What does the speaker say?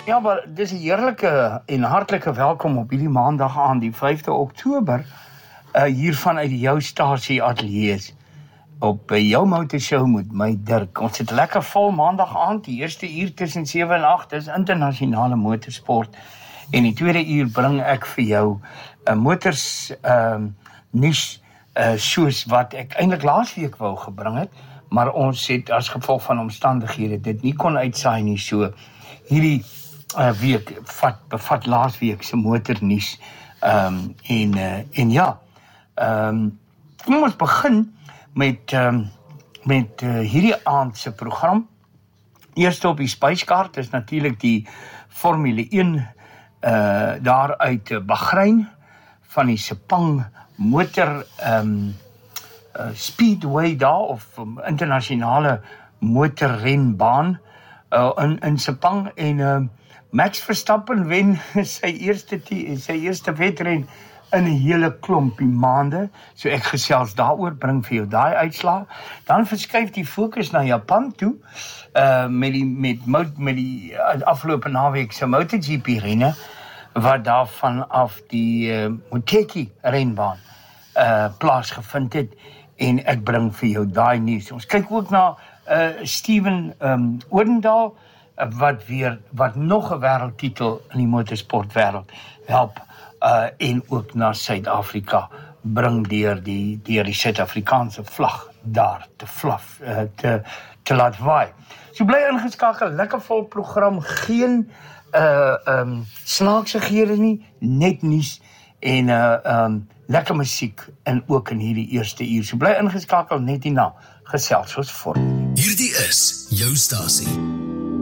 Ja, maar dis 'n heerlike en hartlike welkom op hierdie maandag aan die 5de Oktober hier vanuit jou stasie ateljee op jou motorshow met my Dirk. Ons het lekker vol maandag aand, die eerste uur tussen 7 en 8 is internasionale motorsport en die tweede uur bring ek vir jou 'n motors nuus soos wat ek eintlik laasweek wou gebring het, maar ons het as gevolg van omstandighede dit nie kon uitsaai nie, so hierdie week bevat laasweek se motornuus en ja, kom ons begin met hierdie aand se program. Eerste op die spyskaart is natuurlik die Formule 1 daar uit Bahrein van die Sepang motor speedway daar of internasionale motorrenbaan in Sepang en Max Verstappen wen sy eerste wedren in 'n hele klompie maande. So ek gesels daaroor, bring vir jou daai uitslae. Dan verskuif die fokus na Japan toe met die afgelope naweek se MotoGP renne wat daar vanaf die Motegi renbaan plaasgevind het en ek bring vir jou daai nuus. Ons kyk ook na Steven Odendaal wat nog 'n wêreldtitel in die motorsportwêreld help en ook na Suid-Afrika bring deur die Suid-Afrikaanse vlag daar te laat waai. So bly ingeskakel, lekker vol program, geen snaaksighede nie, net nuus en lekker musiek en ook in hierdie eerste uur. So bly ingeskakel net hierna gesels ons voort. Hierdie is jou stasie.